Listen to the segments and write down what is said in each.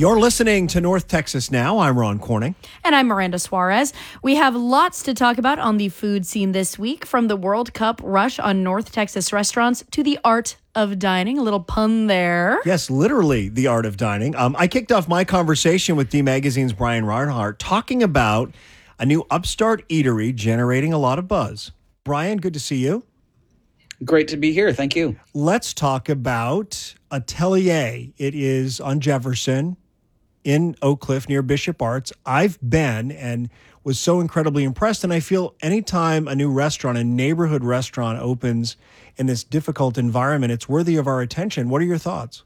You're listening to North Texas Now. I'm Ron Corning. And I'm Miranda Suarez. We have lots to talk about on the food scene this week, from the World Cup rush on North Texas restaurants to the art of dining. A little pun there. Yes, literally the art of dining. I kicked off my conversation with D Magazine's Brian Reinhart talking about a new upstart eatery generating a lot of buzz. Brian, good to see you. Great to be here. Thank you. Let's talk about Atelier. It is on Jefferson in Oak Cliff near Bishop Arts. I've been and was so incredibly impressed. And I feel anytime a new restaurant, a neighborhood restaurant opens in this difficult environment, it's worthy of our attention. What are your thoughts?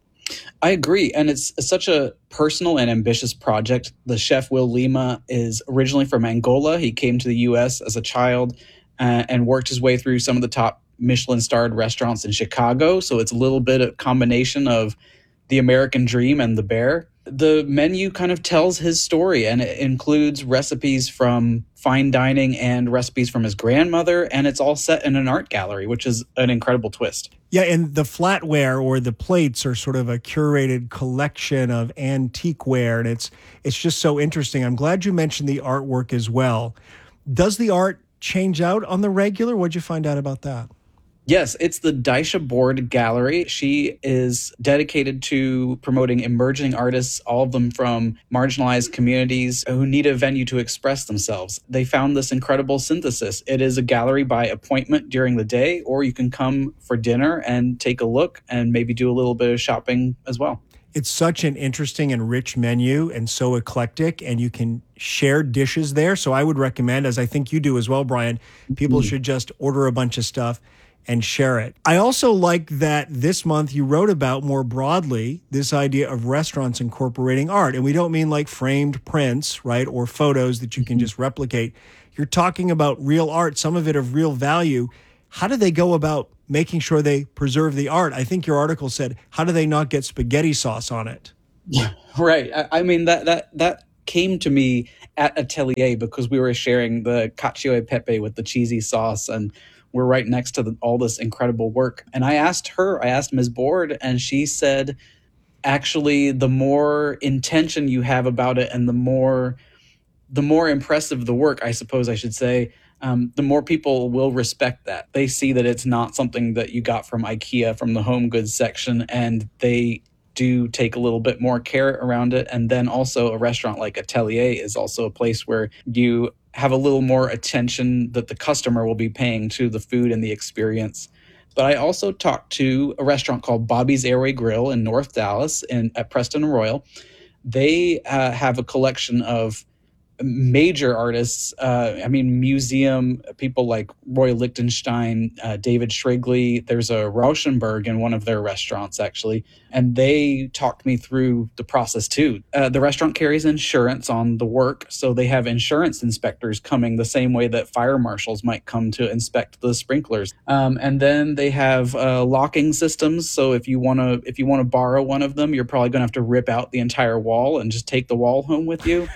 I agree. And it's such a personal and ambitious project. The chef, Will Lima, is originally from Angola. He came to the U.S. as a child and worked his way through some of the top Michelin-starred restaurants in Chicago. So it's a little bit of combination of the American dream and the bear. The menu kind of tells his story, and it includes recipes from fine dining and recipes from his grandmother, and it's all set in an art gallery, which is an incredible twist. Yeah, and the flatware or the plates are sort of a curated collection of antique ware, and it's just so interesting. I'm glad you mentioned the artwork as well. Does the art change out on the regular? What'd you find out about that? Yes, it's the Daisha Board Gallery. She is dedicated to promoting emerging artists, all of them from marginalized communities who need a venue to express themselves. They found this incredible synthesis. It is a gallery by appointment during the day, or you can come for dinner and take a look and maybe do a little bit of shopping as well. It's such an interesting and rich menu and so eclectic, and you can share dishes there. So I would recommend, as I think you do as well, Brian, people should just order a bunch of stuff and share it. I also like that this month you wrote about more broadly this idea of restaurants incorporating art. And we don't mean like framed prints, right, or photos that you can just replicate. You're talking about real art, some of it of real value. How do they go about making sure they preserve the art? I think your article said, how do they not get spaghetti sauce on it? Right. I mean, that came to me at Atelier because we were sharing the cacio e pepe with the cheesy sauce, and we're right next to all this incredible work. And I asked Ms. Board, and she said, actually, the more intention you have about it and the more impressive the work, I suppose I should say, the more people will respect that. They see that it's not something that you got from IKEA, from the home goods section, and they do take a little bit more care around it. And then also a restaurant like Atelier is also a place where you have a little more attention that the customer will be paying to the food and the experience. But I also talked to a restaurant called Bobby's Airway Grill in North Dallas at Preston and Royal. They have a collection of major artists, museum people like Roy Lichtenstein, David Shrigley. There's a Rauschenberg in one of their restaurants, actually. And they talked me through the process, too. The restaurant carries insurance on the work, so they have insurance inspectors coming the same way that fire marshals might come to inspect the sprinklers. And then they have locking systems, so if you want to borrow one of them, you're probably going to have to rip out the entire wall and just take the wall home with you.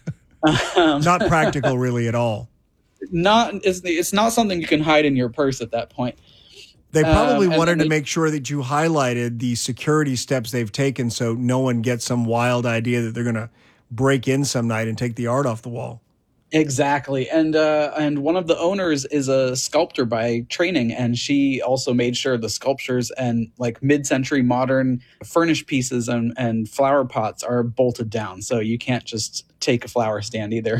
Not practical really at all. It's not something you can hide in your purse at that point. They probably wanted to make sure that you highlighted the security steps they've taken so no one gets some wild idea that they're going to break in some night and take the art off the wall. Exactly. And one of the owners is a sculptor by training, and she also made sure the sculptures and like mid-century modern furnished pieces and flower pots are bolted down. So you can't just take a flower stand either.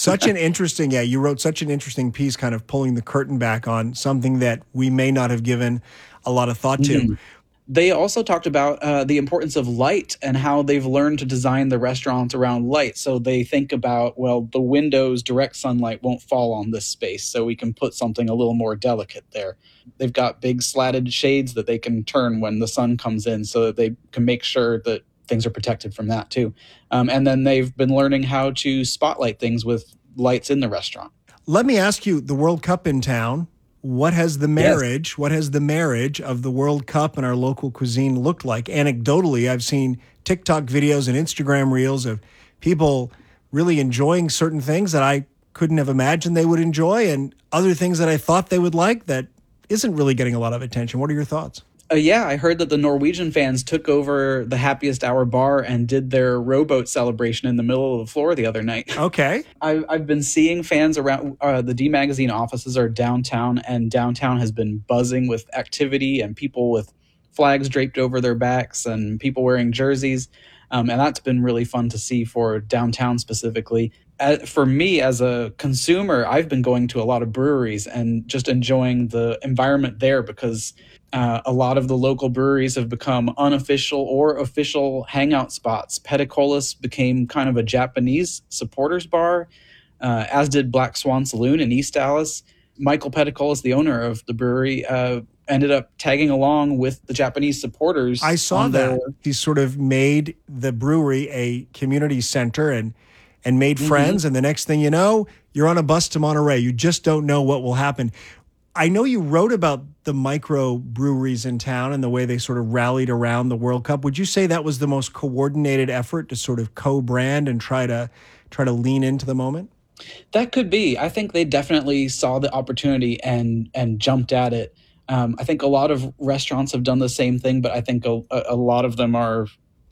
You wrote such an interesting piece kind of pulling the curtain back on something that we may not have given a lot of thought to. Mm-hmm. They also talked about the importance of light and how they've learned to design the restaurants around light. So they think about, well, the windows, direct sunlight won't fall on this space, so we can put something a little more delicate there. They've got big slatted shades that they can turn when the sun comes in so that they can make sure that things are protected from that too. And then they've been learning how to spotlight things with lights in the restaurant. Let me ask you, the World Cup in town, what has the marriage of the World Cup and our local cuisine looked like? Anecdotally, I've seen TikTok videos and Instagram reels of people really enjoying certain things that I couldn't have imagined they would enjoy, and other things that I thought they would like that isn't really getting a lot of attention. What are your thoughts? Yeah, I heard that the Norwegian fans took over the Happiest Hour bar and did their rowboat celebration in the middle of the floor the other night. Okay. I've been seeing fans around. The D Magazine offices are downtown, and downtown has been buzzing with activity and people with flags draped over their backs and people wearing jerseys. And that's been really fun to see for downtown specifically. For me as a consumer, I've been going to a lot of breweries and just enjoying the environment there because a lot of the local breweries have become unofficial or official hangout spots. Peticolas became kind of a Japanese supporters bar, as did Black Swan Saloon in East Dallas. Michael Peticolas, the owner of the brewery, ended up tagging along with the Japanese supporters. I saw that. He sort of made the brewery a community center and made friends. And the next thing you know, you're on a bus to Monterey. You just don't know what will happen. I know you wrote about the micro breweries in town and the way they sort of rallied around the World Cup. Would you say that was the most coordinated effort to sort of co-brand and try to lean into the moment? That could be. I think they definitely saw the opportunity and jumped at it. I think a lot of restaurants have done the same thing, but I think a lot of them are,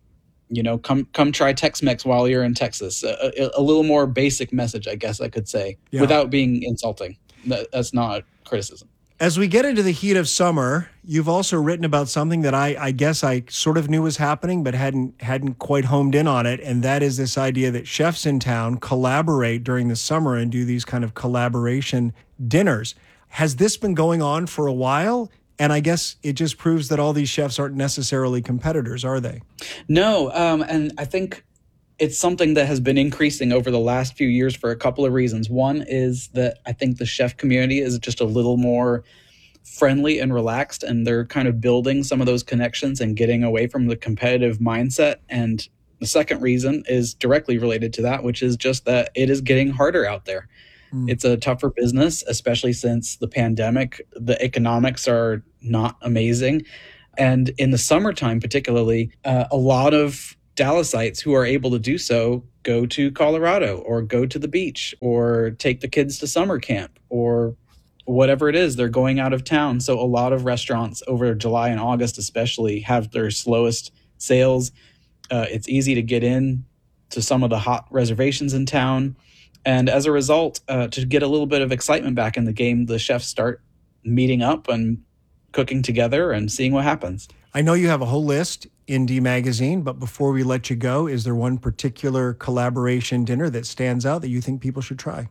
come try Tex-Mex while you're in Texas. A little more basic message, I guess I could say, without being insulting. That's not criticism. As we get into the heat of summer, you've also written about something that I guess I sort of knew was happening, but hadn't quite homed in on it, and that is this idea that chefs in town collaborate during the summer and do these kind of collaboration dinners. Has this been going on for a while? And I guess it just proves that all these chefs aren't necessarily competitors, are they? No, and I think it's something that has been increasing over the last few years for a couple of reasons. One is that I think the chef community is just a little more friendly and relaxed, and they're kind of building some of those connections and getting away from the competitive mindset. And the second reason is directly related to that, which is just that it is getting harder out there. It's a tougher business, especially since the pandemic. The economics are not amazing. And in the summertime, particularly, a lot of Dallasites who are able to do so go to Colorado or go to the beach or take the kids to summer camp or whatever it is. They're going out of town. So a lot of restaurants over July and August especially have their slowest sales. It's easy to get in to some of the hot reservations in town. And as a result, to get a little bit of excitement back in the game, the chefs start meeting up and cooking together and seeing what happens. I know you have a whole list in D Magazine, but before we let you go, is there one particular collaboration dinner that stands out that you think people should try?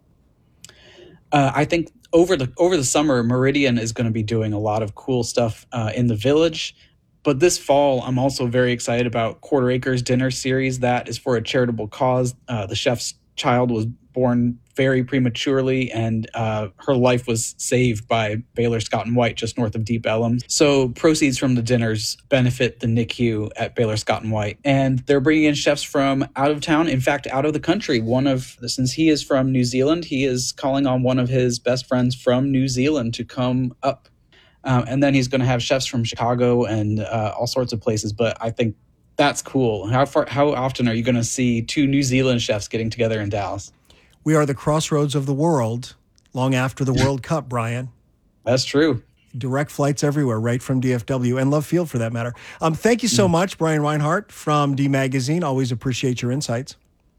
I think over the summer, Meridian is going to be doing a lot of cool stuff in the Village. But this fall, I'm also very excited about Quarter Acres Dinner Series. That is for a charitable cause. The chef's child was born very prematurely, and her life was saved by Baylor Scott and White just north of Deep Ellum. So proceeds from the dinners benefit the NICU at Baylor Scott and White. And they're bringing in chefs from out of town, in fact, out of the country. Since he is from New Zealand, he is calling on one of his best friends from New Zealand to come up. And then he's going to have chefs from Chicago and all sorts of places. But I think that's cool. How often are you going to see two New Zealand chefs getting together in Dallas? We are the crossroads of the world long after the World Cup, Brian. That's true. Direct flights everywhere, right from DFW and Love Field for that matter. Thank you so much, Brian Reinhart from D Magazine. Always appreciate your insights.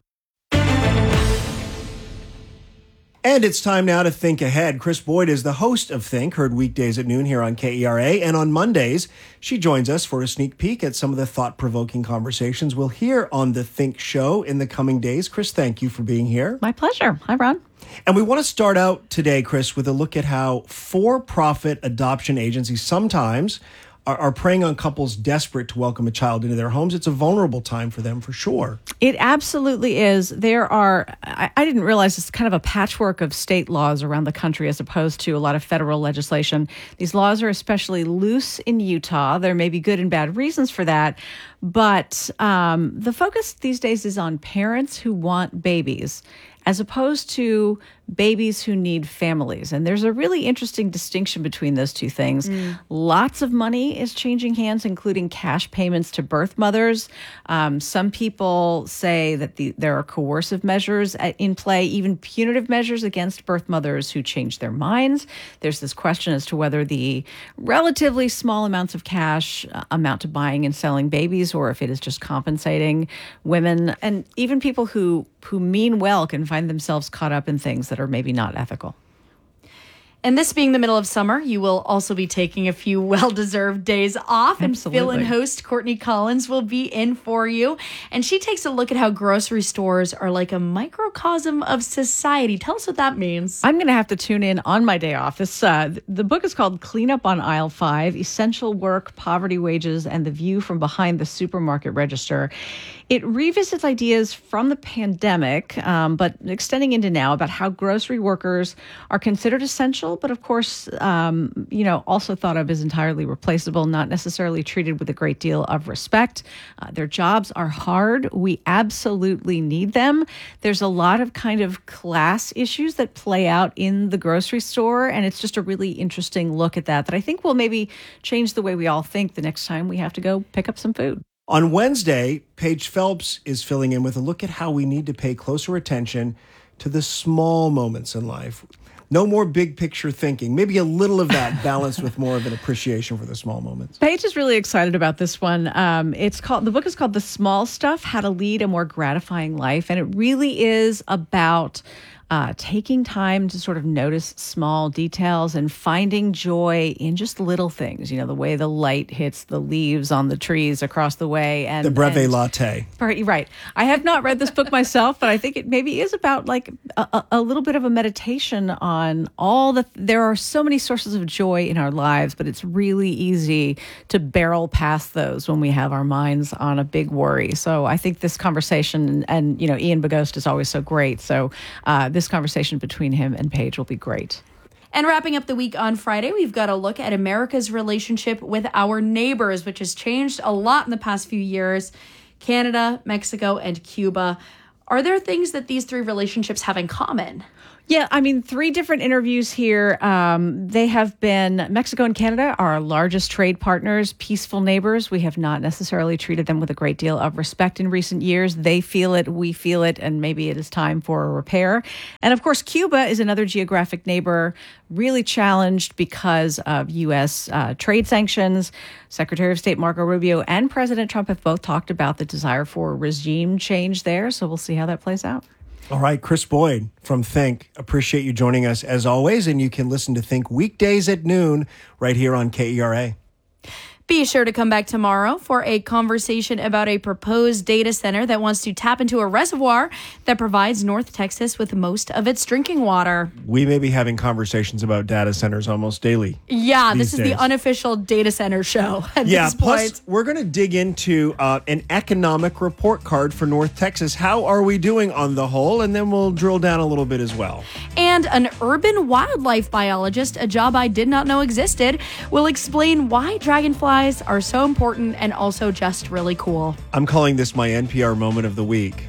And it's time now to think ahead. Chris Boyd is the host of Think, heard weekdays at noon here on KERA. And on Mondays, she joins us for a sneak peek at some of the thought-provoking conversations we'll hear on the Think Show in the coming days. Chris, thank you for being here. My pleasure. Hi, Ron. And we want to start out today, Chris, with a look at how for-profit adoption agencies sometimes are preying on couples desperate to welcome a child into their homes. It's a vulnerable time for them, for sure. It absolutely is. I didn't realize it's kind of a patchwork of state laws around the country as opposed to a lot of federal legislation. These laws are especially loose in Utah. There may be good and bad reasons for that. But the focus these days is on parents who want babies. as opposed to babies who need families. And there's a really interesting distinction between those two things. Lots of money is changing hands, including cash payments to birth mothers. Some people say that there are coercive measures in play, even punitive measures against birth mothers who change their minds. There's this question as to whether the relatively small amounts of cash amount to buying and selling babies, or if it is just compensating women. And even people who mean well can find themselves caught up in things that are maybe not ethical. And this being the middle of summer, you will also be taking a few well-deserved days off. And fill-in host Courtney Collins will be in for you. And she takes a look at how grocery stores are like a microcosm of society. Tell us what that means. I'm going to have to tune in on my day off. The book is called Clean Up on Aisle 5, Essential Work, Poverty Wages, and the View from Behind the Supermarket Register. It revisits ideas from the pandemic, but extending into now, about how grocery workers are considered essential, but of course, also thought of as entirely replaceable, not necessarily treated with a great deal of respect. Their jobs are hard. We absolutely need them. There's a lot of kind of class issues that play out in the grocery store, and it's just a really interesting look at that I think will maybe change the way we all think the next time we have to go pick up some food. On Wednesday, Paige Phelps is filling in with a look at how we need to pay closer attention to the small moments in life. No more big picture thinking. Maybe a little of that balanced with more of an appreciation for the small moments. Paige is really excited about this one. The book is called The Small Stuff: How to Lead a More Gratifying Life. And it really is about taking time to sort of notice small details and finding joy in just little things. The way the light hits the leaves on the trees across the way. And the brevet latte. Right. I have not read this book myself, but I think it maybe is about like a little bit of a meditation on there are so many sources of joy in our lives, but it's really easy to barrel past those when we have our minds on a big worry. So I think this conversation, and Ian Bogost is always so great. So this conversation between him and Paige will be great. And wrapping up the week on Friday, we've got a look at America's relationship with our neighbors, which has changed a lot in the past few years. Canada, Mexico, and Cuba. Are there things that these three relationships have in common? Yeah, 3 different interviews here. They have been, Mexico and Canada are our largest trade partners, peaceful neighbors. We have not necessarily treated them with a great deal of respect in recent years. They feel it, we feel it, and maybe it is time for a repair. And of course, Cuba is another geographic neighbor, really challenged because of U.S. trade sanctions. Secretary of State Marco Rubio and President Trump have both talked about the desire for regime change there. So we'll see how that plays out. All right, Chris Boyd from Think. Appreciate you joining us as always. And you can listen to Think weekdays at noon right here on KERA. Be sure to come back tomorrow for a conversation about a proposed data center that wants to tap into a reservoir that provides North Texas with most of its drinking water. We may be having conversations about data centers almost daily. Yeah, this is the unofficial data center show at this point. Plus we're going to dig into an economic report card for North Texas. How are we doing on the whole? And then we'll drill down a little bit as well. And an urban wildlife biologist, a job I did not know existed, will explain why dragonflies are so important and also just really cool. I'm calling this my NPR moment of the week.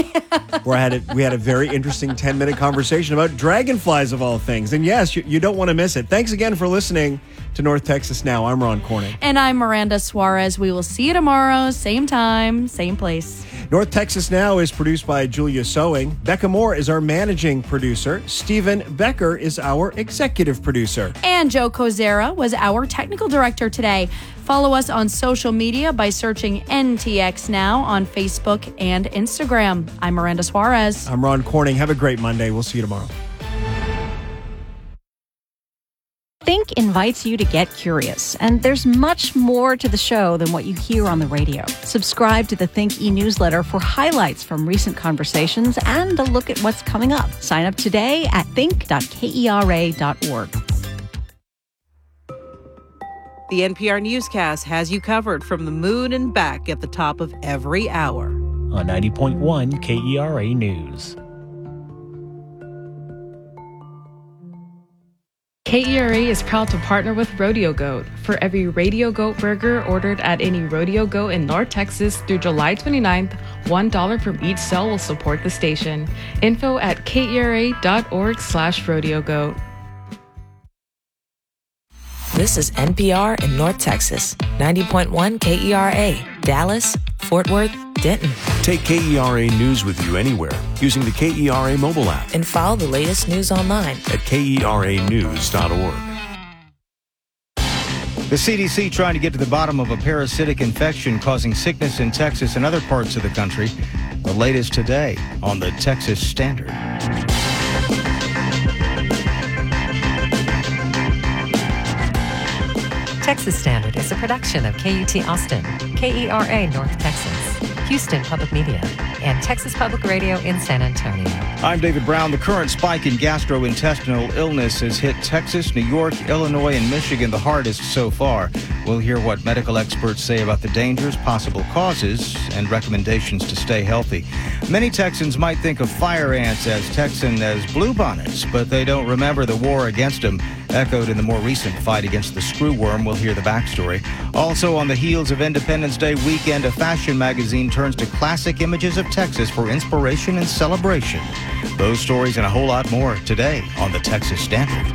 Where we had a very interesting 10-minute conversation about dragonflies of all things. And yes, you don't want to miss it. Thanks again for listening to North Texas Now. I'm Ron Corning. And I'm Miranda Suarez. We will see you tomorrow, same time, same place. North Texas Now is produced by Julia Sewing. Becca Moore is our managing producer. Stephen Becker is our executive producer. And Joe Kozera was our technical director today. Follow us on social media by searching NTX Now on Facebook and Instagram. I'm Miranda Suarez. I'm Ron Corning. Have a great Monday. We'll see you tomorrow. Think invites you to get curious, and there's much more to the show than what you hear on the radio. Subscribe to the Think e-newsletter for highlights from recent conversations and a look at what's coming up. Sign up today at think.kera.org. The NPR newscast has you covered from the moon and back at the top of every hour. On 90.1 KERA News. KERA is proud to partner with Rodeo Goat. For every Radio Goat burger ordered at any Rodeo Goat in North Texas through July 29th, $1 from each sale will support the station. Info at kera.org/rodeogoat. This is NPR in North Texas, 90.1 KERA, Dallas, Fort Worth, Denton. Take KERA News with you anywhere using the KERA mobile app. And follow the latest news online at KERAnews.org. The CDC trying to get to the bottom of a parasitic infection causing sickness in Texas and other parts of the country. The latest today on the Texas Standard. Texas Standard is a production of KUT Austin, KERA North Texas, Houston Public Media, and Texas Public Radio in San Antonio. I'm David Brown. The current spike in gastrointestinal illness has hit Texas, New York, Illinois, and Michigan the hardest so far. We'll hear what medical experts say about the dangers, possible causes, and recommendations to stay healthy. Many Texans might think of fire ants as Texan as bluebonnets, but they don't remember the war against them, echoed in the more recent fight against the screwworm. We'll hear the backstory. Also on the heels of Independence Day weekend, a fashion magazine turns to classic images of Texas for inspiration and celebration. Those stories and a whole lot more today on the Texas Standard.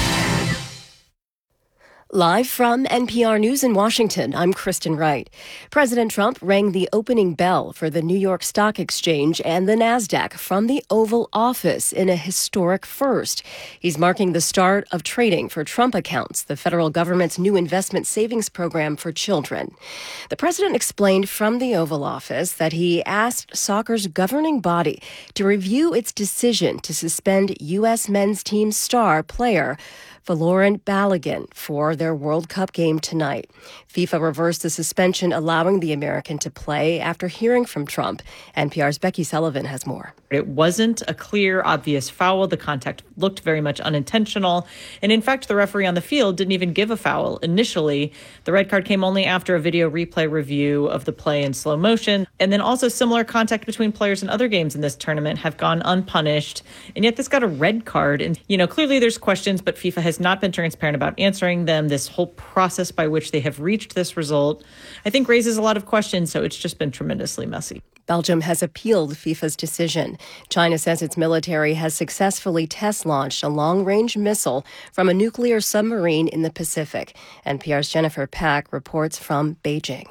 Live from NPR News in Washington, I'm Kristen Wright. President Trump rang the opening bell for the New York Stock Exchange and the NASDAQ from the Oval Office in a historic first. He's marking the start of trading for Trump Accounts, the federal government's new investment savings program for children. The president explained from the Oval Office that he asked soccer's governing body to review its decision to suspend U.S. men's team star player Folarin Balogun for their World Cup game tonight. FIFA reversed the suspension, allowing the American to play after hearing from Trump. NPR's Becky Sullivan has more. It wasn't a clear, obvious foul. The contact looked very much unintentional. And in fact, the referee on the field didn't even give a foul initially. The red card came only after a video replay review of the play in slow motion. And then also similar contact between players in other games in this tournament have gone unpunished. And yet this got a red card. And, clearly there's questions, but FIFA has not been transparent about answering them. This whole process by which they have reached this result, I think, raises a lot of questions. So it's just been tremendously messy. Belgium has appealed FIFA's decision. China says its military has successfully test-launched a long-range missile from a nuclear submarine in the Pacific. NPR's Jennifer Pack reports from Beijing.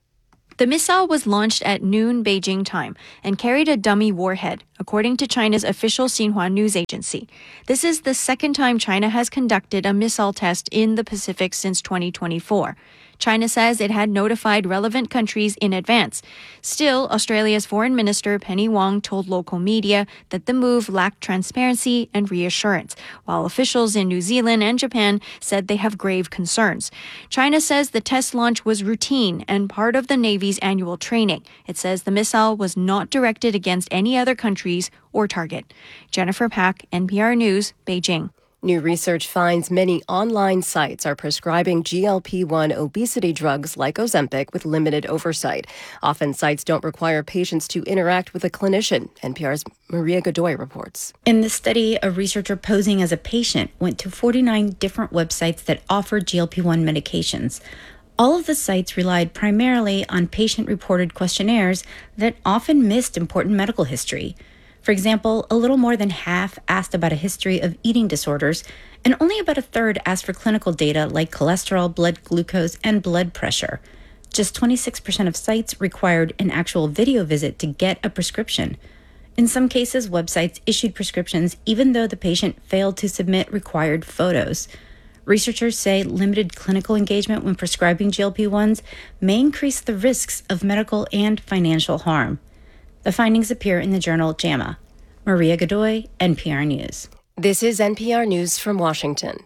The missile was launched at noon Beijing time and carried a dummy warhead, according to China's official Xinhua news agency. This is the second time China has conducted a missile test in the Pacific since 2024. China says it had notified relevant countries in advance. Still, Australia's Foreign Minister Penny Wong told local media that the move lacked transparency and reassurance, while officials in New Zealand and Japan said they have grave concerns. China says the test launch was routine and part of the Navy's annual training. It says the missile was not directed against any other countries or target. Jennifer Pack, NPR News, Beijing. New research finds many online sites are prescribing GLP-1 obesity drugs like Ozempic with limited oversight. Often sites don't require patients to interact with a clinician. NPR's Maria Godoy reports. In the study, a researcher posing as a patient went to 49 different websites that offered GLP-1 medications. All of the sites relied primarily on patient-reported questionnaires that often missed important medical history. For example, a little more than half asked about a history of eating disorders, and only about a third asked for clinical data like cholesterol, blood glucose, and blood pressure. Just 26% of sites required an actual video visit to get a prescription. In some cases, websites issued prescriptions even though the patient failed to submit required photos. Researchers say limited clinical engagement when prescribing GLP-1s may increase the risks of medical and financial harm. The findings appear in the journal JAMA. Maria Godoy, NPR News. This is NPR News from Washington.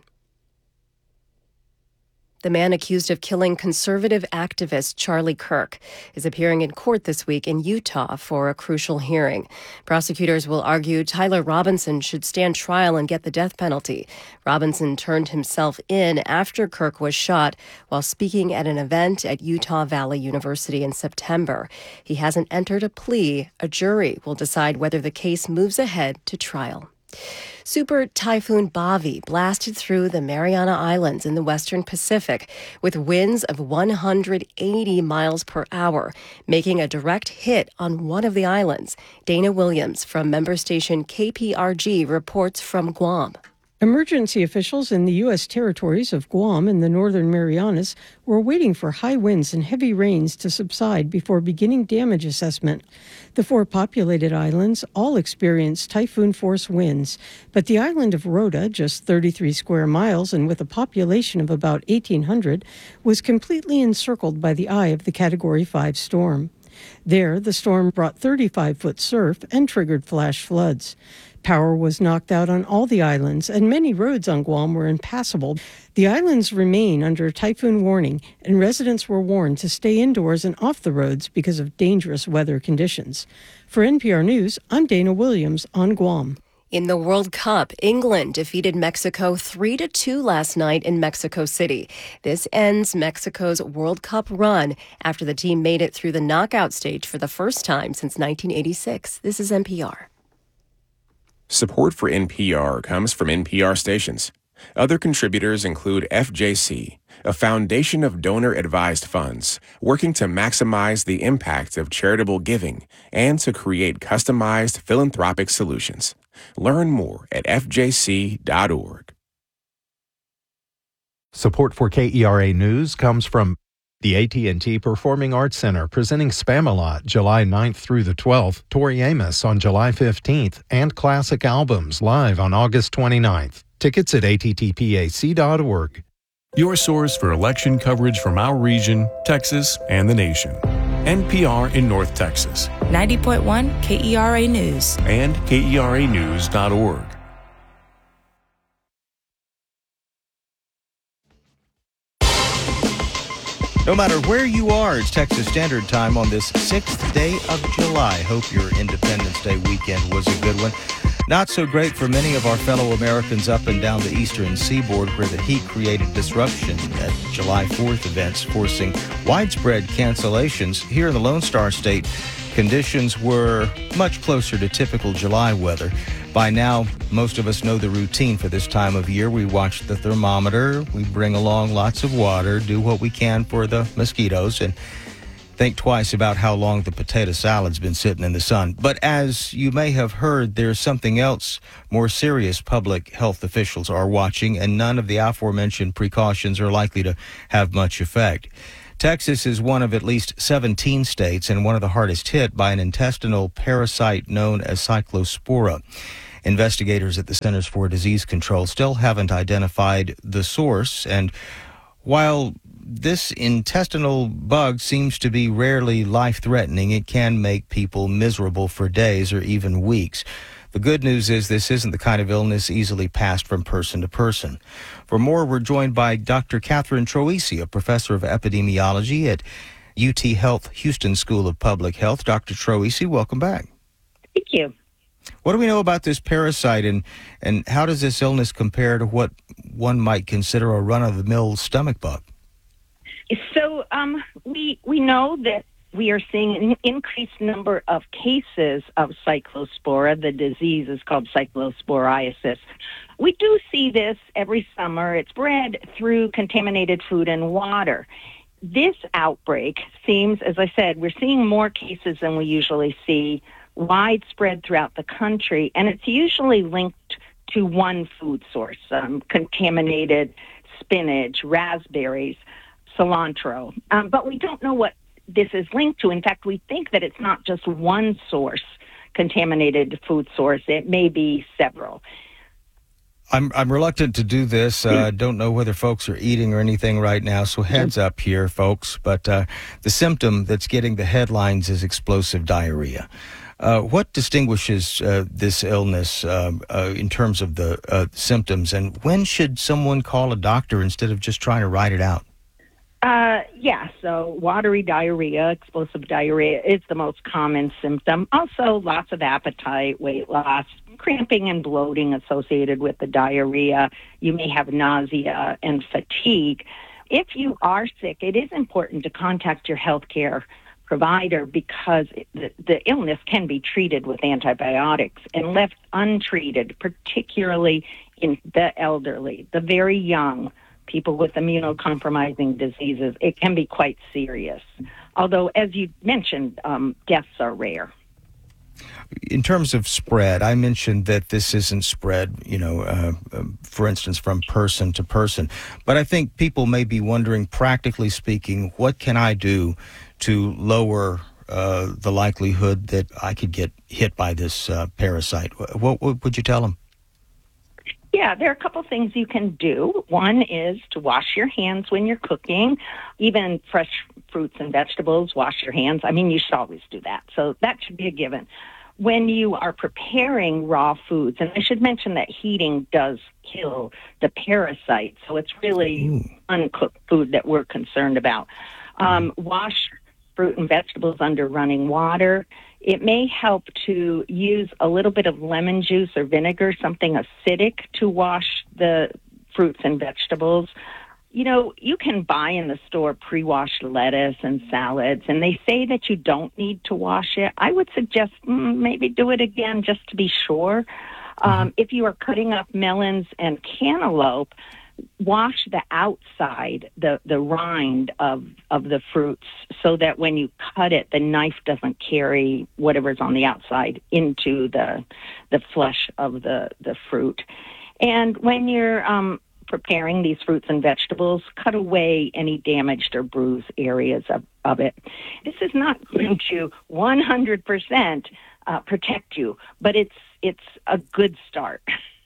The man accused of killing conservative activist Charlie Kirk is appearing in court this week in Utah for a crucial hearing. Prosecutors will argue Tyler Robinson should stand trial and get the death penalty. Robinson turned himself in after Kirk was shot while speaking at an event at Utah Valley University in September. He hasn't entered a plea. A jury will decide whether the case moves ahead to trial. Super Typhoon Bavi blasted through the Mariana Islands in the western Pacific with winds of 180 miles per hour, making a direct hit on one of the islands. Dana Williams from member station KPRG reports from Guam. Emergency officials in the U.S. territories of Guam and the Northern Marianas were waiting for high winds and heavy rains to subside before beginning damage assessment. The 4 populated islands all experienced typhoon-force winds, but the island of Rota, just 33 square miles and with a population of about 1,800, was completely encircled by the eye of the Category 5 storm. There, the storm brought 35-foot surf and triggered flash floods. Power was knocked out on all the islands, and many roads on Guam were impassable. The islands remain under typhoon warning, and residents were warned to stay indoors and off the roads because of dangerous weather conditions. For NPR News, I'm Dana Williams on Guam. In the World Cup, England defeated Mexico 3-2 last night in Mexico City. This ends Mexico's World Cup run after the team made it through the knockout stage for the first time since 1986. This is NPR. Support for NPR comes from NPR stations. Other contributors include FJC, a foundation of donor-advised funds working to maximize the impact of charitable giving and to create customized philanthropic solutions. Learn more at fjc.org. Support for KERA News comes from the AT&T Performing Arts Center, presenting Spamalot July 9th through the 12th, Tori Amos on July 15th, and Classic Albums live on August 29th. Tickets at attpac.org. Your source for election coverage from our region, Texas, and the nation. NPR in North Texas. 90.1 KERA News. And KERAnews.org. No matter where you are, it's Texas Standard Time on this 6th day of July. Hope your Independence Day weekend was a good one. Not so great for many of our fellow Americans up and down the eastern seaboard, where the heat created disruption at July 4th events, forcing widespread cancellations. Here in the Lone Star State, conditions were much closer to typical July weather. By now, most of us know the routine for this time of year. We watch the thermometer, we bring along lots of water, do what we can for the mosquitoes, and think twice about how long the potato salad's been sitting in the sun. But as you may have heard, there's something else more serious public health officials are watching, and none of the aforementioned precautions are likely to have much effect. Texas is one of at least 17 states and one of the hardest hit by an intestinal parasite known as Cyclospora. Investigators at the Centers for Disease Control still haven't identified the source, and while this intestinal bug seems to be rarely life-threatening, it can make people miserable for days or even weeks. The good news is this isn't the kind of illness easily passed from person to person. For more, we're joined by Dr. Catherine Troisi, a professor of epidemiology at UT Health Houston School of Public Health. Dr. Troisi, welcome back. Thank you. What do we know about this parasite, and how does this illness compare to what one might consider a run-of-the-mill stomach bug? So we know that we are seeing an increased number of cases of Cyclospora. The disease is called cyclosporiasis. We do see this every summer. It's spread through contaminated food and water. This outbreak seems, as I said, we're seeing more cases than we usually see, widespread throughout the country, and it's usually linked to one food source, contaminated spinach, raspberries, cilantro. But we don't know what this is linked to. In fact, we think that it's not just one source, contaminated food source. It may be several. I'm reluctant to do this. Don't know whether folks are eating or anything right now, so heads up here, folks. But the symptom that's getting the headlines is explosive diarrhea. What distinguishes this illness in terms of the symptoms, and when should someone call a doctor instead of just trying to write it out? So watery diarrhea, explosive diarrhea is the most common symptom. Also, lots of appetite, weight loss, cramping and bloating associated with the diarrhea. You may have nausea and fatigue. If you are sick, it is important to contact your healthcare provider because the illness can be treated with antibiotics, and left untreated, particularly in the elderly, the very young, people with immunocompromising diseases, it can be quite serious. Although, as you mentioned, deaths are rare. In terms of spread, I mentioned that this isn't spread, for instance, from person to person. But I think people may be wondering, practically speaking, what can I do to lower the likelihood that I could get hit by this parasite? What would you tell them? Yeah, there are a couple things you can do. One is to wash your hands when you're cooking. Even fresh fruits and vegetables, wash your hands. I mean, you should always do that. So that should be a given. When you are preparing raw foods, and I should mention that heating does kill the parasite, so it's really uncooked food that we're concerned about. Wash fruit and vegetables under running water. It may help to use a little bit of lemon juice or vinegar, something acidic, to wash the fruits and vegetables. You can buy in the store pre-washed lettuce and salads, and they say that you don't need to wash it. I would suggest maybe do it again just to be sure. If you are cutting up melons and cantaloupe, wash the outside, the rind of the fruits, so that when you cut it, the knife doesn't carry whatever's on the outside into the flesh of the fruit. And when you're preparing these fruits and vegetables, cut away any damaged or bruised areas of it. This is not going to 100% protect you, but it's a good start.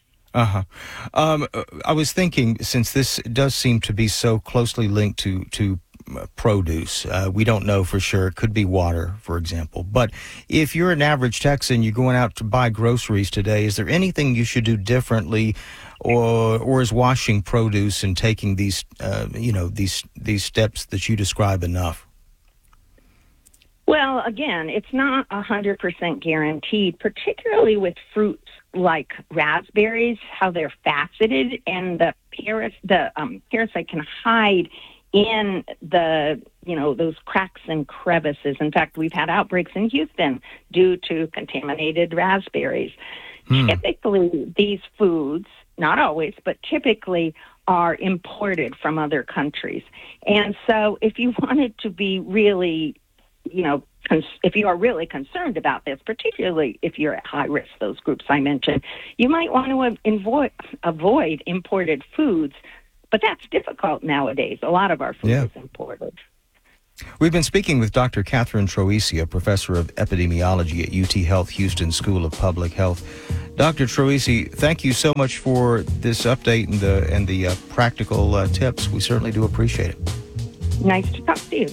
I was thinking, since this does seem to be so closely linked to produce, we don't know for sure. It could be water, for example. But if you're an average Texan, you're going out to buy groceries today, is there anything you should do differently, or is washing produce and taking these steps that you describe enough? Well, again, it's not 100% guaranteed, particularly with fruits like raspberries, how they're faceted, and the parasite can hide in those cracks and crevices. In fact, we've had outbreaks in Houston due to contaminated raspberries. Typically, these foods, not always, but typically are imported from other countries. And so if you wanted to be really, if you are really concerned about this, particularly if you're at high risk, those groups I mentioned, you might want to avoid imported foods. But that's difficult nowadays. A lot of our food is imported. We've been speaking with Dr. Catherine Troisi, a professor of epidemiology at UT Health Houston School of Public Health. Dr. Troisi, thank you so much for this update and the practical tips. We certainly do appreciate it. Nice to talk to you.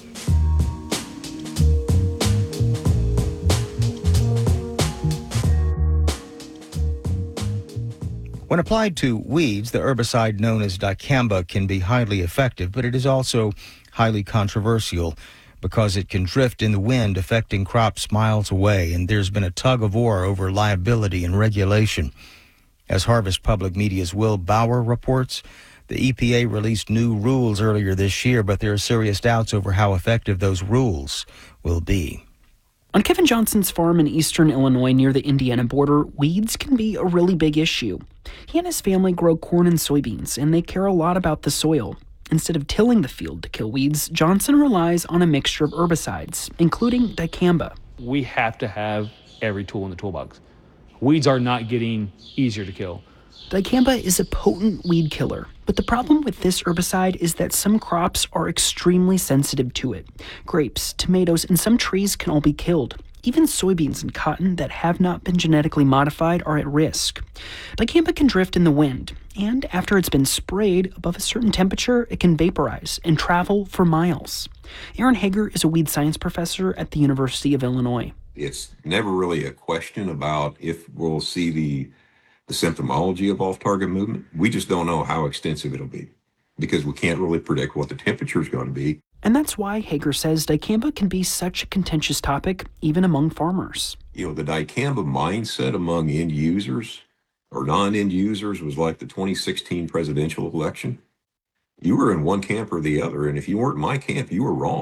When applied to weeds, the herbicide known as dicamba can be highly effective, but it is also highly controversial because it can drift in the wind, affecting crops miles away, and there's been a tug-of-war over liability and regulation. As Harvest Public Media's Will Bauer reports, the EPA released new rules earlier this year, but there are serious doubts over how effective those rules will be. On Kevin Johnson's farm in eastern Illinois near the Indiana border, weeds can be a really big issue. He and his family grow corn and soybeans, and they care a lot about the soil. Instead of tilling the field to kill weeds, Johnson relies on a mixture of herbicides, including dicamba. We have to have every tool in the toolbox. Weeds are not getting easier to kill. Dicamba is a potent weed killer, but the problem with this herbicide is that some crops are extremely sensitive to it. Grapes, tomatoes, and some trees can all be killed. Even soybeans and cotton that have not been genetically modified are at risk. Dicamba can drift in the wind, and after it's been sprayed above a certain temperature, it can vaporize and travel for miles. Aaron Hager is a weed science professor at the University of Illinois. It's never really a question about if we'll see the symptomology of off-target movement. We just don't know how extensive it'll be because we can't really predict what the temperature is going to be. And that's why Hager says dicamba can be such a contentious topic, even among farmers. The dicamba mindset among end users or non-end users was like the 2016 presidential election. You were in one camp or the other, and if you weren't in my camp, you were wrong.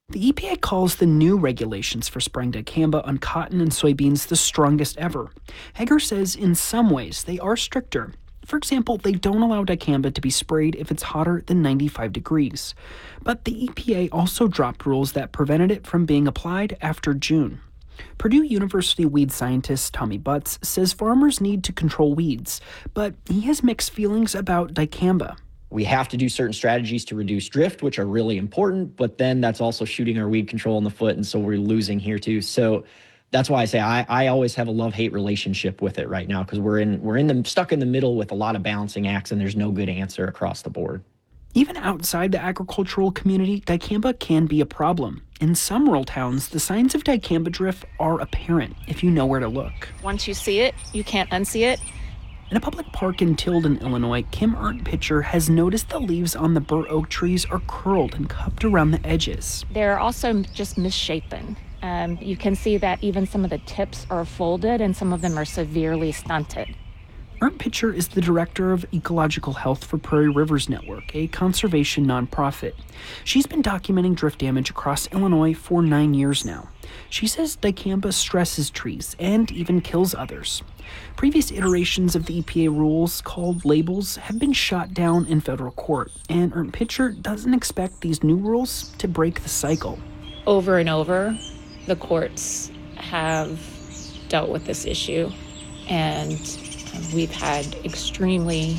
The EPA calls the new regulations for spraying dicamba on cotton and soybeans the strongest ever. Hager says in some ways they are stricter. For example, they don't allow dicamba to be sprayed if it's hotter than 95 degrees. But the EPA also dropped rules that prevented it from being applied after June. Purdue University weed scientist Tommy Butts says farmers need to control weeds, but he has mixed feelings about dicamba. We have to do certain strategies to reduce drift, which are really important, but then that's also shooting our weed control in the foot, and so we're losing here too. So that's why I say I always have a love-hate relationship with it right now, because we're stuck in the middle with a lot of balancing acts, and there's no good answer across the board. Even outside the agricultural community, dicamba can be a problem. In some rural towns, the signs of dicamba drift are apparent if you know where to look. Once you see it, you can't unsee it. In a public park in Tilden, Illinois, Kim Ernst-Pitcher has noticed the leaves on the bur oak trees are curled and cupped around the edges. They're also just misshapen. You can see that even some of the tips are folded and some of them are severely stunted. Ernst-Pitcher is the director of Ecological Health for Prairie Rivers Network, a conservation nonprofit. She's been documenting drift damage across Illinois for 9 years now. She says dicamba stresses trees and even kills others. Previous iterations of the EPA rules, called labels, have been shot down in federal court, and Ernst-Pitcher doesn't expect these new rules to break the cycle. Over and over, the courts have dealt with this issue, and we've had extremely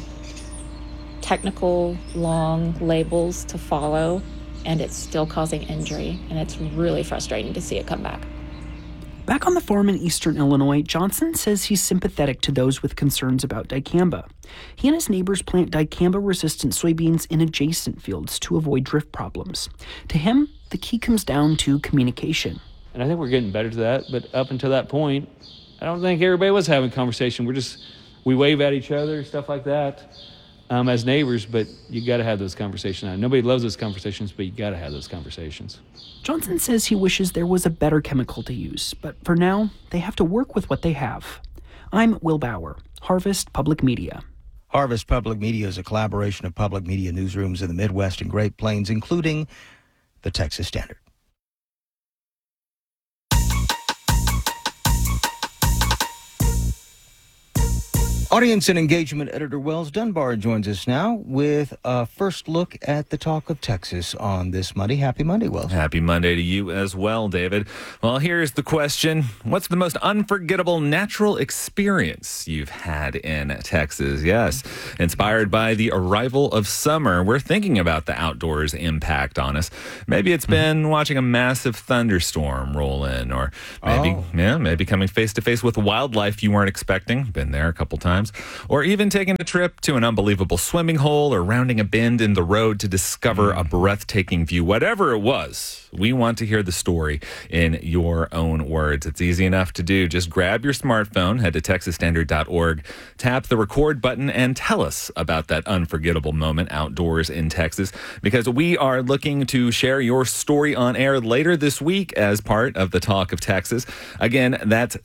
technical, long labels to follow, and it's still causing injury, and it's really frustrating to see it come back. Back on the farm in eastern Illinois, Johnson says he's sympathetic to those with concerns about dicamba. He and his neighbors plant dicamba-resistant soybeans in adjacent fields to avoid drift problems. To him, the key comes down to communication. And I think we're getting better to that, but up until that point, I don't think everybody was having conversation. We wave at each other, stuff like that, as neighbors, but you got to have those conversations. Nobody loves those conversations, but you got to have those conversations. Johnson says he wishes there was a better chemical to use, but for now, they have to work with what they have. I'm Will Bauer, Harvest Public Media. Harvest Public Media is a collaboration of public media newsrooms in the Midwest and Great Plains, including the Texas Standard. Audience and engagement editor Wells Dunbar joins us now with a first look at the talk of Texas on this Monday. Happy Monday, Wells. Happy Monday to you as well, David. Well, here's the question. What's the most unforgettable natural experience you've had in Texas? Yes, inspired by the arrival of summer, we're thinking about the outdoors impact on us. Maybe it's been watching a massive thunderstorm roll in, or maybe coming face to face with wildlife you weren't expecting. Been there a couple times. Or even taking a trip to an unbelievable swimming hole or rounding a bend in the road to discover a breathtaking view. Whatever it was, we want to hear the story in your own words. It's easy enough to do. Just grab your smartphone, head to texasstandard.org, tap the record button, and tell us about that unforgettable moment outdoors in Texas, because we are looking to share your story on air later this week as part of the Talk of Texas. Again, that's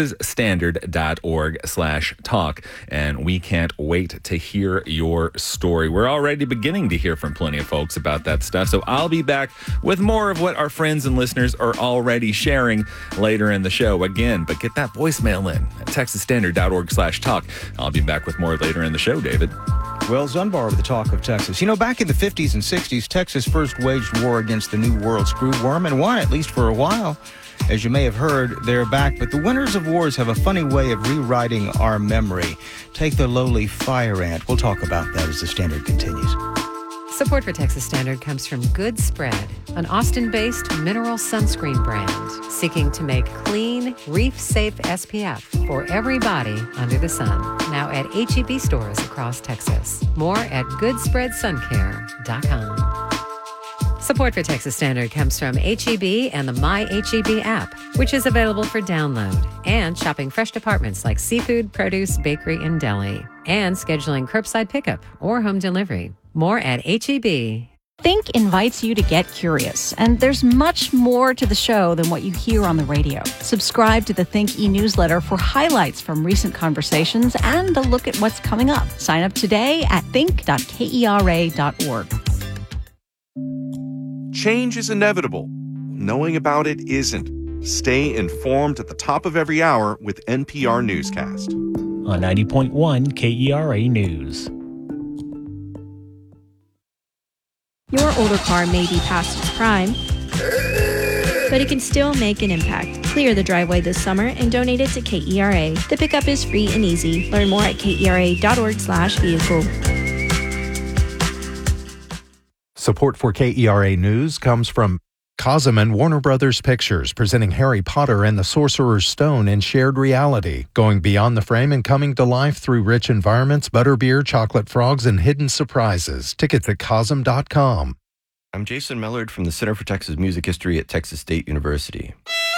texasstandard.org/talk. And we can't wait to hear your story. We're already beginning to hear from plenty of folks about that stuff. So I'll be back with more of what our friends and listeners are already sharing later in the show. Again, but get that voicemail in at texasstandard.org/talk. I'll be back with more later in the show, David. Wells Dunbar with the Talk of Texas. You know, back in the 50s and 60s, Texas first waged war against the New World screwworm and won, at least for a while. As you may have heard, they're back, but the winners of wars have a funny way of rewriting our memory. Take the lowly fire ant. We'll talk about that as the Standard continues. Support for Texas Standard comes from Good Spread, an Austin-based mineral sunscreen brand seeking to make clean, reef-safe SPF for everybody under the sun. Now at H-E-B stores across Texas. More at goodspreadsuncare.com. Support for Texas Standard comes from H-E-B and the My H-E-B app, which is available for download, and shopping fresh departments like seafood, produce, bakery, and deli, and scheduling curbside pickup or home delivery. More at H-E-B. Think invites you to get curious, and there's much more to the show than what you hear on the radio. Subscribe to the Think e-newsletter for highlights from recent conversations and a look at what's coming up. Sign up today at think.kera.org. Change is inevitable, knowing about it isn't. Stay informed at the top of every hour with NPR Newscast. On 90.1 KERA News. Your older car may be past its prime, but it can still make an impact. Clear the driveway this summer and donate it to KERA. The pickup is free and easy. Learn more at kera.org/vehicle. Support for KERA News comes from Cosm and Warner Brothers Pictures, presenting Harry Potter and the Sorcerer's Stone in shared reality, going beyond the frame and coming to life through rich environments, butterbeer, chocolate frogs, and hidden surprises. Tickets at cosm.com. I'm Jason Mellard from the Center for Texas Music History at Texas State University.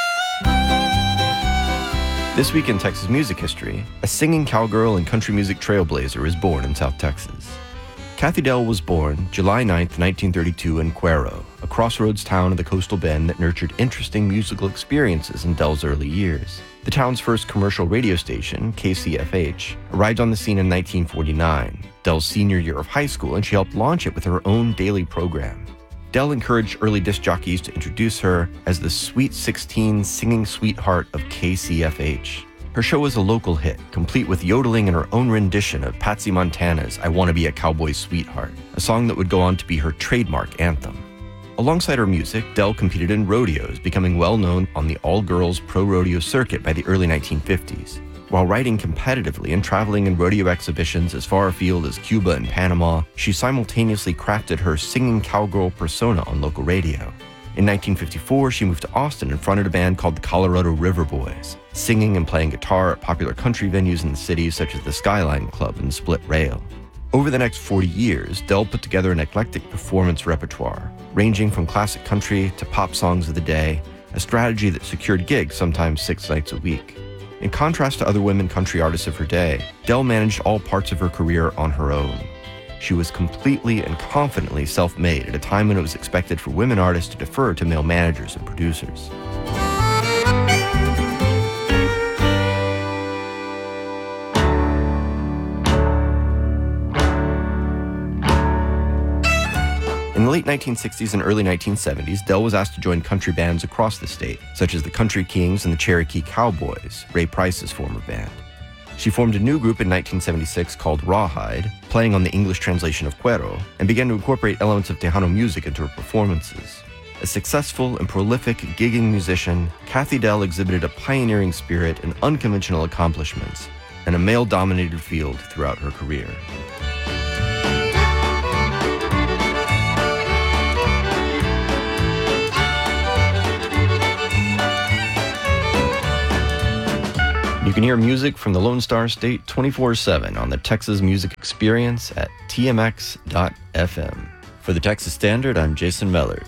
This week in Texas Music History, a singing cowgirl and country music trailblazer is born in South Texas. Kathy Dell was born July 9th, 1932 in Cuero, a crossroads town of the coastal bend that nurtured interesting musical experiences in Dell's early years. The town's first commercial radio station, KCFH, arrived on the scene in 1949, Dell's senior year of high school, and she helped launch it with her own daily program. Dell encouraged early disc jockeys to introduce her as the Sweet 16 singing sweetheart of KCFH. Her show was a local hit, complete with yodeling in her own rendition of Patsy Montana's I Want to Be a Cowboy Sweetheart, a song that would go on to be her trademark anthem. Alongside her music, Dell competed in rodeos, becoming well known on the all-girls pro rodeo circuit by the early 1950s. While riding competitively and traveling in rodeo exhibitions as far afield as Cuba and Panama, she simultaneously crafted her singing cowgirl persona on local radio. In 1954, she moved to Austin and fronted a band called the Colorado River Boys, singing and playing guitar at popular country venues in the city such as the Skyline Club and Split Rail. Over the next 40 years, Dell put together an eclectic performance repertoire, ranging from classic country to pop songs of the day, a strategy that secured gigs sometimes 6 nights a week. In contrast to other women country artists of her day, Dell managed all parts of her career on her own. She was completely and confidently self-made at a time when it was expected for women artists to defer to male managers and producers. In the late 1960s and early 1970s, Dell was asked to join country bands across the state, such as the Country Kings and the Cherokee Cowboys, Ray Price's former band. She formed a new group in 1976 called Rawhide, playing on the English translation of Cuero, and began to incorporate elements of Tejano music into her performances. A successful and prolific gigging musician, Kathy Dell exhibited a pioneering spirit and unconventional accomplishments in a male-dominated field throughout her career. You can hear music from the Lone Star State 24/7 on the Texas Music Experience at tmx.fm. For the Texas Standard, I'm Jason Mellard.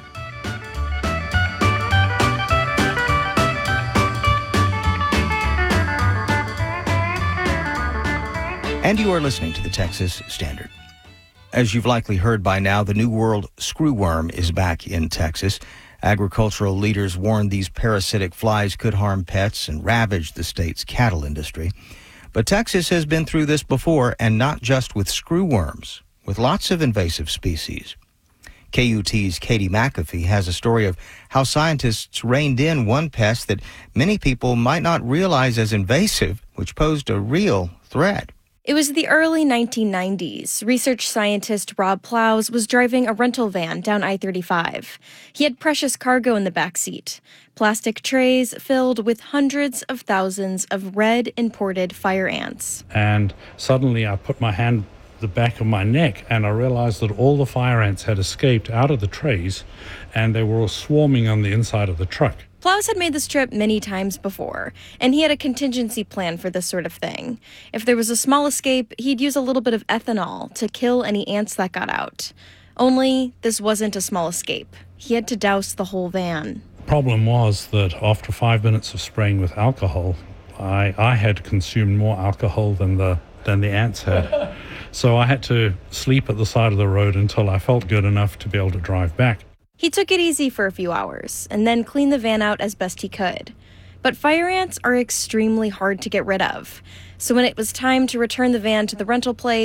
And you are listening to the Texas Standard. As you've likely heard by now, the New World screwworm is back in Texas. Agricultural leaders warned these parasitic flies could harm pets and ravage the state's cattle industry. But Texas has been through this before, and not just with screwworms, with lots of invasive species. KUT's Katie McAfee has a story of how scientists reined in one pest that many people might not realize as invasive, which posed a real threat. It was the early 1990s. Research scientist Rob Plows was driving a rental van down I-35. He had precious cargo in the back seat, plastic trays filled with hundreds of thousands of red imported fire ants. And suddenly I put my hand at the back of my neck and I realized that all the fire ants had escaped out of the trays and they were all swarming on the inside of the truck. Plows had made this trip many times before, and he had a contingency plan for this sort of thing. If there was a small escape, he'd use a little bit of ethanol to kill any ants that got out. Only, this wasn't a small escape. He had to douse the whole van. The problem was that after 5 minutes of spraying with alcohol, I had consumed more alcohol than the ants had. So I had to sleep at the side of the road until I felt good enough to be able to drive back. He took it easy for a few hours, and then cleaned the van out as best he could. But fire ants are extremely hard to get rid of. So when it was time to return the van to the rental place...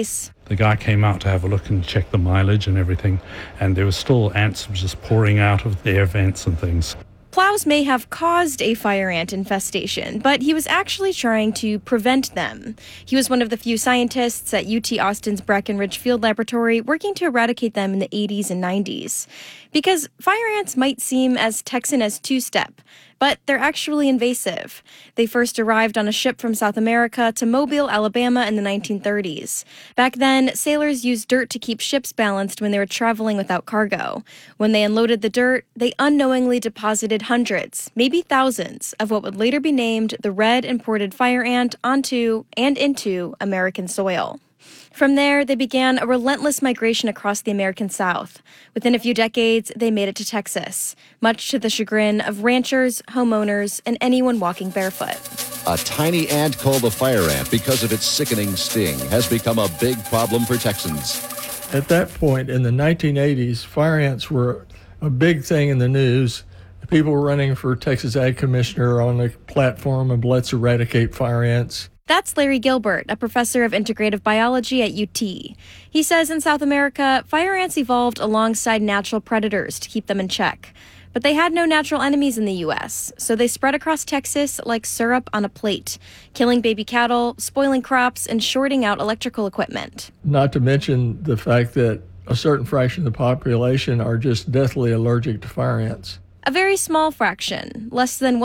The guy came out to have a look and check the mileage and everything, and there was still ants just pouring out of the air vents and things. Plows may have caused a fire ant infestation, but he was actually trying to prevent them. He was one of the few scientists at UT Austin's Breckenridge Field Laboratory working to eradicate them in the 80s and 90s. Because fire ants might seem as Texan as two-step, but they're actually invasive. They first arrived on a ship from South America to Mobile, Alabama in the 1930s. Back then, sailors used dirt to keep ships balanced when they were traveling without cargo. When they unloaded the dirt, they unknowingly deposited hundreds, maybe thousands, of what would later be named the red imported fire ant onto and into American soil. From there, they began a relentless migration across the American South. Within a few decades, they made it to Texas, much to the chagrin of ranchers, homeowners, and anyone walking barefoot. A tiny ant called the fire ant, because of its sickening sting, has become a big problem for Texans. At that point in the 1980s, fire ants were a big thing in the news. People were running for Texas Ag Commissioner on a platform of let's eradicate fire ants. That's Larry Gilbert, a professor of integrative biology at UT. He says in South America, fire ants evolved alongside natural predators to keep them in check. But they had no natural enemies in the U.S., so they spread across Texas like syrup on a plate, killing baby cattle, spoiling crops, and shorting out electrical equipment. Not to mention the fact that a certain fraction of the population are just deathly allergic to fire ants. A very small fraction, less than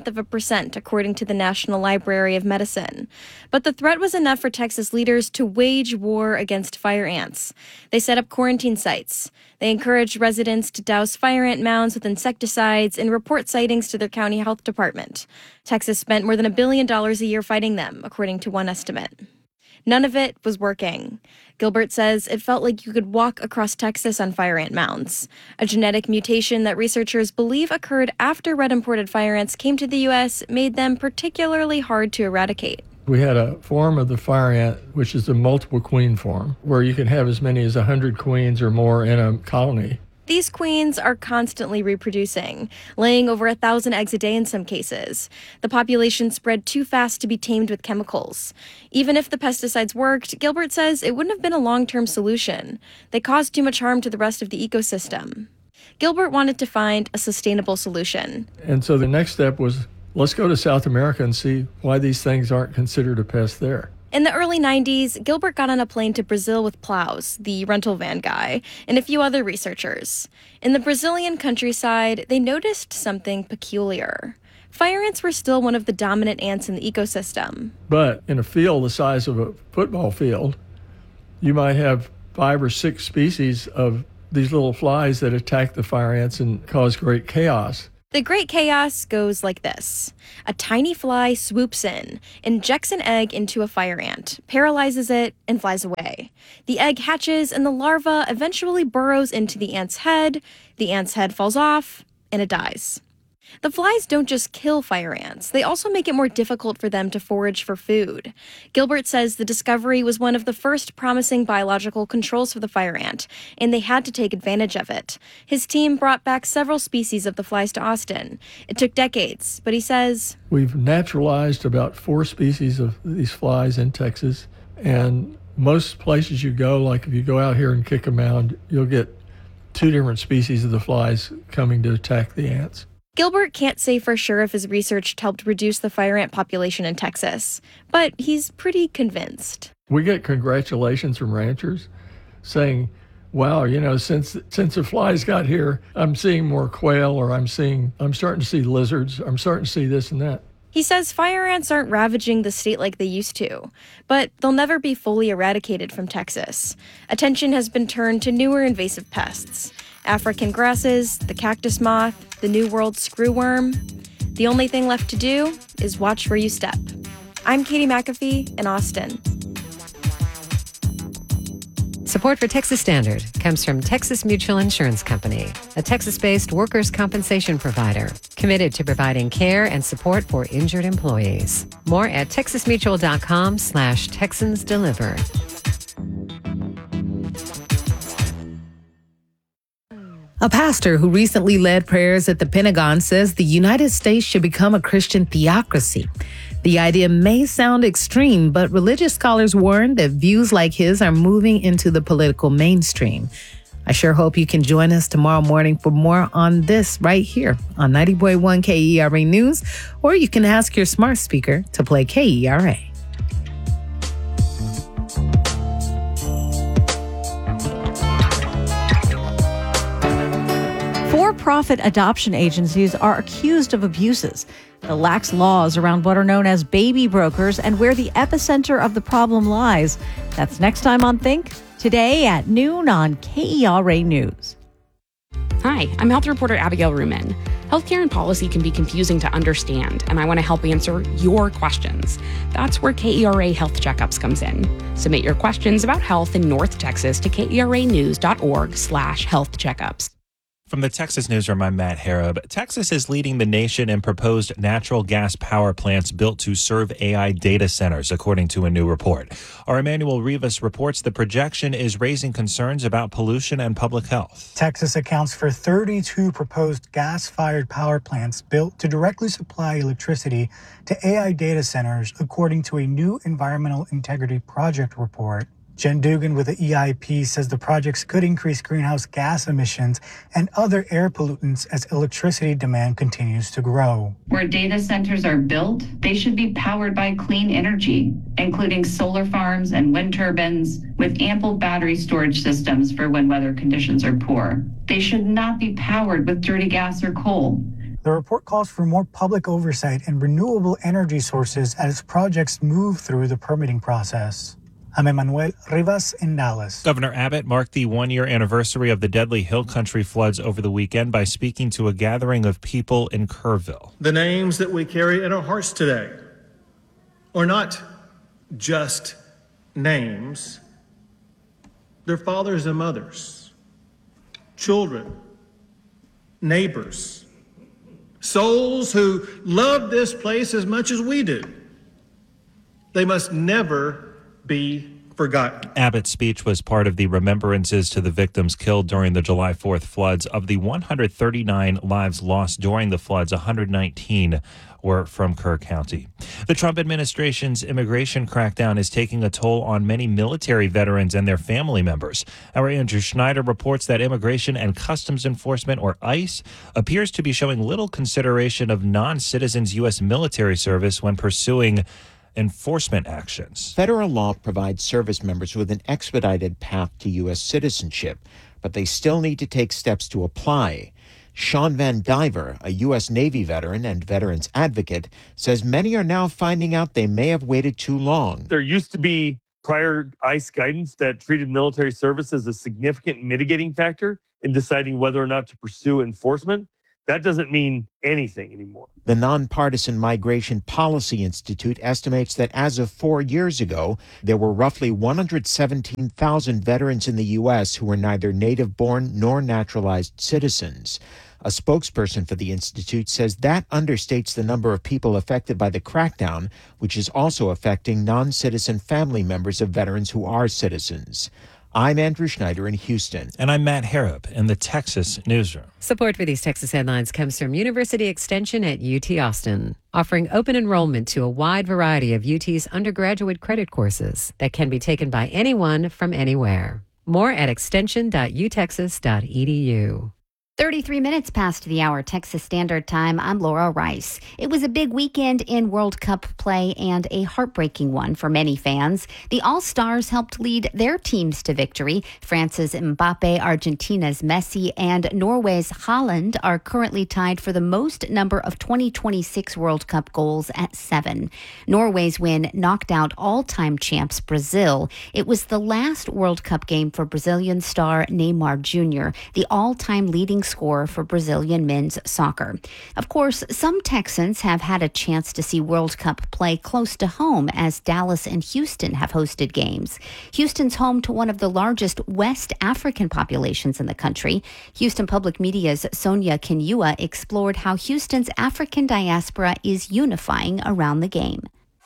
0.1%, according to the National Library of Medicine. But the threat was enough for Texas leaders to wage war against fire ants. They set up quarantine sites. They encouraged residents to douse fire ant mounds with insecticides and report sightings to their county health department. Texas spent more than $1 billion a year fighting them, according to one estimate. None of it was working. Gilbert says it felt like you could walk across Texas on fire ant mounds, a genetic mutation that researchers believe occurred after red imported fire ants came to the U.S. made them particularly hard to eradicate. We had a form of the fire ant, which is the multiple queen form, where you can have as many as 100 queens or more in a colony. These queens are constantly reproducing, laying over 1,000 eggs a day in some cases. The population spread too fast to be tamed with chemicals. Even if the pesticides worked, Gilbert says it wouldn't have been a long-term solution. They caused too much harm to the rest of the ecosystem. Gilbert wanted to find a sustainable solution. And so the next step was, let's go to South America and see why these things aren't considered a pest there. In the early 90s, Gilbert got on a plane to Brazil with Plows, the rental van guy, and a few other researchers. In the Brazilian countryside, they noticed something peculiar. Fire ants were still one of the dominant ants in the ecosystem. But in a field the size of a football field, you might have 5 or 6 species of these little flies that attack the fire ants and cause great chaos. The great chaos goes like this. A tiny fly swoops in, injects an egg into a fire ant, paralyzes it, and flies away. The egg hatches, and the larva eventually burrows into the ant's head falls off, and it dies. The flies don't just kill fire ants, they also make it more difficult for them to forage for food. Gilbert says the discovery was one of the first promising biological controls for the fire ant, and they had to take advantage of it. His team brought back several species of the flies to Austin. It took decades, but he says, we've naturalized about 4 species of these flies in Texas, and most places you go, like if you go out here and kick a mound, you'll get 2 different species of the flies coming to attack the ants. Gilbert can't say for sure if his research helped reduce the fire ant population in Texas, but he's pretty convinced. We get congratulations from ranchers saying, wow, since the flies got here, I'm seeing more quail, or I'm starting to see lizards, I'm starting to see this and that. He says fire ants aren't ravaging the state like they used to, but they'll never be fully eradicated from Texas. Attention has been turned to newer invasive pests. African grasses, the cactus moth, the New World screwworm. The only thing left to do is watch where you step. I'm Katie McAfee in Austin. Support for Texas Standard comes from Texas Mutual Insurance Company, a Texas-based workers' compensation provider committed to providing care and support for injured employees. More at texasmutual.com/TexansDeliver. A pastor who recently led prayers at the Pentagon says the United States should become a Christian theocracy. The idea may sound extreme, but religious scholars warn that views like his are moving into the political mainstream. I sure hope you can join us tomorrow morning for more on this right here on 90.1 KERA News, or you can ask your smart speaker to play KERA. For-profit adoption agencies are accused of abuses. The lax laws around what are known as baby brokers and where the epicenter of the problem lies. That's next time on Think, today at noon on KERA News. Hi, I'm health reporter Abigail Ruman. Healthcare and policy can be confusing to understand, and I want to help answer your questions. That's where KERA Health Checkups comes in. Submit your questions about health in North Texas to keranews.org/health checkups. From the Texas Newsroom, I'm Matt Harab. Texas is leading the nation in proposed natural gas power plants built to serve AI data centers, according to a new report. Our Emmanuel Rivas reports the projection is raising concerns about pollution and public health. Texas accounts for 32 proposed gas-fired power plants built to directly supply electricity to AI data centers, according to a new Environmental Integrity Project report. Jen Dugan with the EIP says the projects could increase greenhouse gas emissions and other air pollutants as electricity demand continues to grow. Where data centers are built, they should be powered by clean energy, including solar farms and wind turbines, with ample battery storage systems for when weather conditions are poor. They should not be powered with dirty gas or coal. The report calls for more public oversight and renewable energy sources as projects move through the permitting process. I'm Emmanuel Rivas in Dallas. Governor Abbott marked the one-year anniversary of the deadly Hill Country floods over the weekend by speaking to a gathering of people in Kerrville. The names that we carry in our hearts today are not just names. They're fathers and mothers, children, neighbors, souls who love this place as much as we do. They must never be forgotten. Abbott's speech was part of the remembrances to the victims killed during the July 4th floods. Of the 139 lives lost during the floods, 119 were from Kerr County. The Trump administration's immigration crackdown is taking a toll on many military veterans and their family members. Our Andrew Schneider reports that Immigration and Customs Enforcement, or ICE, appears to be showing little consideration of non-citizens' U.S. military service when pursuing enforcement actions. Federal law provides service members with an expedited path to U.S. citizenship, but they still need to take steps to apply. Sean Van Diver, a U.S. Navy veteran and veterans advocate, says many are now finding out they may have waited too long. There used to be prior ICE guidance that treated military service as a significant mitigating factor in deciding whether or not to pursue enforcement. That doesn't mean anything anymore. The Nonpartisan Migration Policy Institute estimates that as of 4 years ago, there were roughly 117,000 veterans in the U.S. who were neither native-born nor naturalized citizens. A spokesperson for the institute says that understates the number of people affected by the crackdown, which is also affecting non-citizen family members of veterans who are citizens. I'm Andrew Schneider in Houston. And I'm Matt Harab in the Texas Newsroom. Support for these Texas headlines comes from University Extension at UT Austin, offering open enrollment to a wide variety of UT's undergraduate credit courses that can be taken by anyone from anywhere. More at extension.utexas.edu. 33 minutes past the hour, Texas Standard Time. I'm Laura Rice. It was a big weekend in World Cup play and a heartbreaking one for many fans. The All-Stars helped lead their teams to victory. France's Mbappe, Argentina's Messi, and Norway's Haaland are currently tied for the most number of 2026 World Cup goals at 7. Norway's win knocked out all-time champs Brazil. It was the last World Cup game for Brazilian star Neymar Jr., the all-time leading scorer for Brazilian men's soccer. Of course, some Texans have had a chance to see World Cup play close to home as Dallas and Houston have hosted games. Houston's home to one of the largest West African populations in the country. Houston Public Media's Sonia Kenyua explored how Houston's African diaspora is unifying around the game.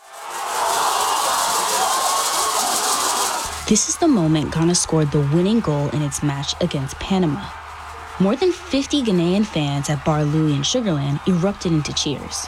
This is the moment Ghana scored the winning goal in its match against Panama. More than 50 Ghanaian fans at Bar Louie in Sugarland erupted into cheers.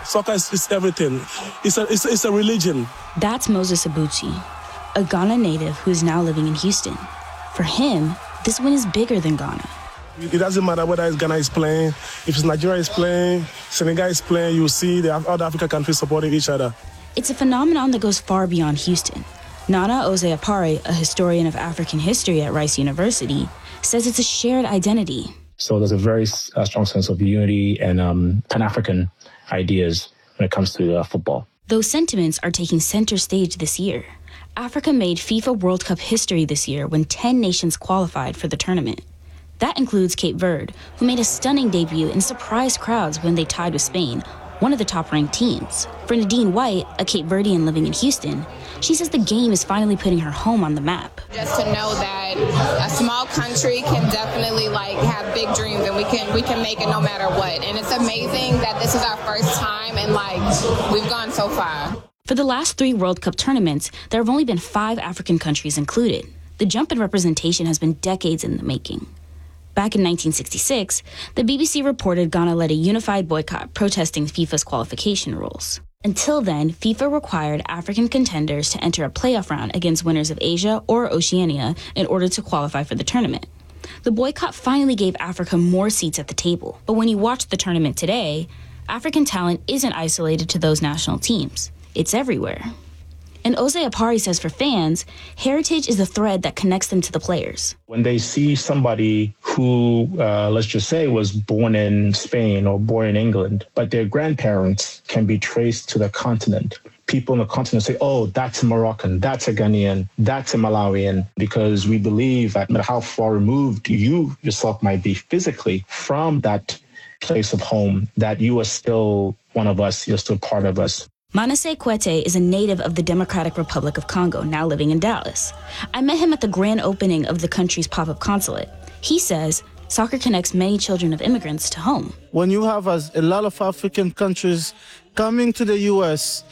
Soccer is everything. It's a religion. That's Moses Abuchi, a Ghana native who is now living in Houston. For him, this win is bigger than Ghana. It doesn't matter whether Ghana is playing, if it's Nigeria is playing, Senegal is playing, you see the other African countries supporting each other. It's a phenomenon that goes far beyond Houston. Nana Ose-Apari, a historian of African history at Rice University, says it's a shared identity. So there's a very strong sense of unity and Pan-African ideas when it comes to football. Those sentiments are taking center stage this year. Africa made FIFA World Cup history this year when 10 nations qualified for the tournament. That includes Cape Verde, who made a stunning debut and surprised crowds when they tied with Spain, one of the top-ranked teams. For Nadine White, a Cape Verdean living in Houston, she says the game is finally putting her home on the map. Just to know that a small country can definitely have big dreams, and we can make it no matter what. And it's amazing that this is our first time and we've gone so far. For the last 3 World Cup tournaments, there have only been 5 African countries included. The jump in representation has been decades in the making. Back in 1966, the BBC reported Ghana led a unified boycott protesting FIFA's qualification rules. Until then, FIFA required African contenders to enter a playoff round against winners of Asia or Oceania in order to qualify for the tournament. The boycott finally gave Africa more seats at the table. But when you watch the tournament today, African talent isn't isolated to those national teams. It's everywhere. And Ose-Apari says for fans, heritage is the thread that connects them to the players. When they see somebody who, let's just say, was born in Spain or born in England, but their grandparents can be traced to the continent. People on the continent say, oh, that's a Moroccan, that's a Ghanaian, that's a Malawian, because we believe that no matter how far removed you yourself might be physically from that place of home, that you are still one of us, you're still part of us. Manasseh Kwete is a native of the Democratic Republic of Congo, now living in Dallas. I met him at the grand opening of the country's pop-up consulate. He says soccer connects many children of immigrants to home. When you have a lot of African countries coming to the U.S.,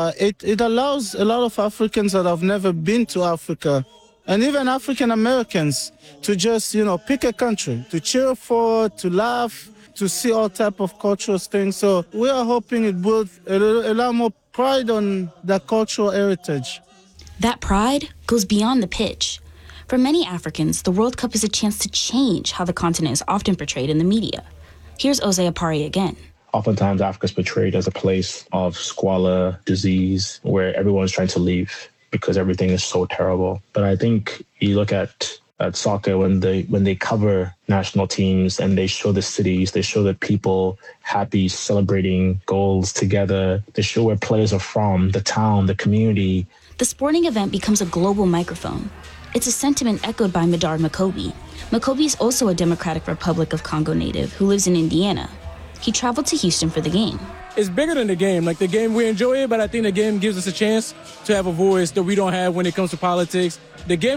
it allows a lot of Africans that have never been to Africa, and even African Americans, to just, pick a country, to cheer for, to laugh, to see all type of cultural things. So we are hoping it builds a lot more pride on the cultural heritage. That pride goes beyond the pitch. For many Africans, the World Cup is a chance to change how the continent is often portrayed in the media. Here's Ose-Apari again. Oftentimes, Africa is portrayed as a place of squalor, disease, where everyone's trying to leave because everything is so terrible. But I think you look at soccer, when they cover national teams and they show the cities, they show the people happy, celebrating goals together, they show where players are from, the town, the community. The sporting event becomes a global microphone. It's a sentiment echoed by Medard Makobi. Makobi is also a Democratic Republic of Congo native who lives in Indiana. He traveled to Houston for the game. It's bigger than the game. The game, we enjoy it, but I think the game gives us a chance to have a voice that we don't have when it comes to politics. The game